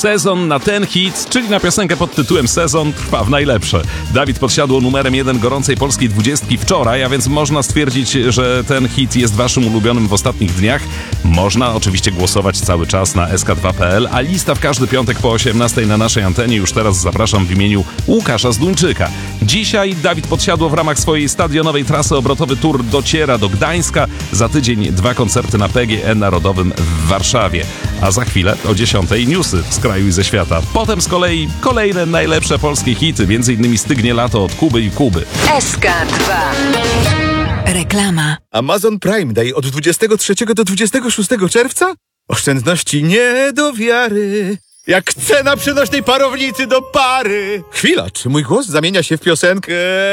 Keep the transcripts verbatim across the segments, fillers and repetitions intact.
Sezon na ten hit, czyli na piosenkę pod tytułem Sezon, trwa w najlepsze. Dawid Podsiadło numerem jeden gorącej polskiej dwudziestki wczoraj, a więc można stwierdzić, że ten hit jest waszym ulubionym w ostatnich dniach. Można oczywiście głosować cały czas na S K dwa kropka P L, a lista w każdy piątek po osiemnastej na naszej antenie. Już teraz zapraszam w imieniu Łukasza Zduńczyka. Dzisiaj Dawid Podsiadło w ramach swojej stadionowej trasy obrotowy tour dociera do Gdańska. Za tydzień dwa koncerty na P G E Narodowym w Warszawie. A za chwilę o dziesiątej newsy z kraju i ze świata. Potem z kolei kolejne najlepsze polskie hity, między innymi Stygnie lato od Kuby i Kuby. S K dwa. Reklama. Amazon Prime Day od dwudziestego trzeciego do dwudziestego szóstego czerwca? Oszczędności nie do wiary. Jak cena przenośnej parownicy do pary. Chwila, czy mój głos zamienia się w piosenkę?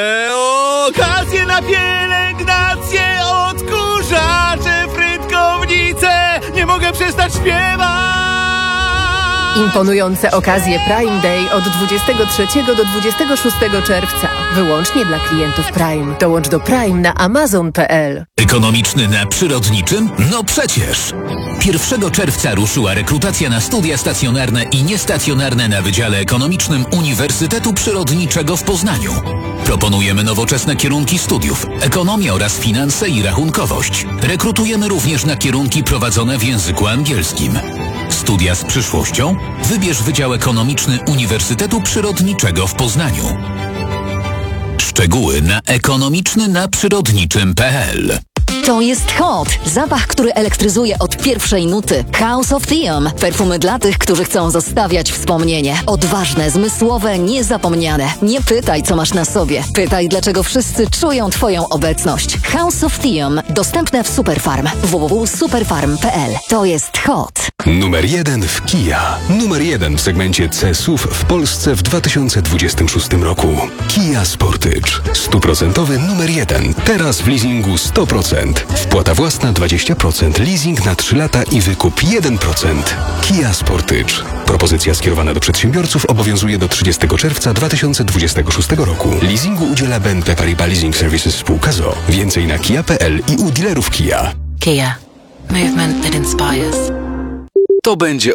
Okazje na pielęgnację, odkurzacze, frytkownice. Nie mogę przestać śpiewać. Imponujące okazje Prime Day od dwudziestego trzeciego do dwudziestego szóstego czerwca. Wyłącznie dla klientów Prime. Dołącz do Prime na amazon kropka p l. Ekonomiczny na przyrodniczym? No przecież! pierwszego czerwca ruszyła rekrutacja na studia stacjonarne i niestacjonarne na Wydziale Ekonomicznym Uniwersytetu Przyrodniczego w Poznaniu. Proponujemy nowoczesne kierunki studiów, ekonomię oraz finanse i rachunkowość. Rekrutujemy również na kierunki prowadzone w języku angielskim. Studia z przyszłością? Wybierz Wydział Ekonomiczny Uniwersytetu Przyrodniczego w Poznaniu. Szczegóły na ekonomiczny na przyrodniczym kropka p l. To jest Hot. Zapach, który elektryzuje od pierwszej nuty. House of Theum. Perfumy dla tych, którzy chcą zostawiać wspomnienie. Odważne, zmysłowe, niezapomniane. Nie pytaj, co masz na sobie. Pytaj, dlaczego wszyscy czują twoją obecność. House of Theum. Dostępne w Superfarm. w w w kropka superfarm kropka p l. To jest Hot. Numer jeden w Kia. Numer jeden w segmencie C S U V w Polsce w dwa tysiące dwudziestym szóstym roku. Kia Sportage. Stuprocentowy numer jeden. Teraz w leasingu sto procent. Wpłata własna dwadzieścia procent, leasing na trzy lata i wykup jeden procent. Kia Sportage. Propozycja skierowana do przedsiębiorców obowiązuje do trzydziestego czerwca dwa tysiące dwudziestego szóstego roku. Leasingu udziela B N P Paribas Leasing Services spółka z o o. Więcej na kia kropka p l i u dealerów Kia. Kia. Movement that inspires. To będzie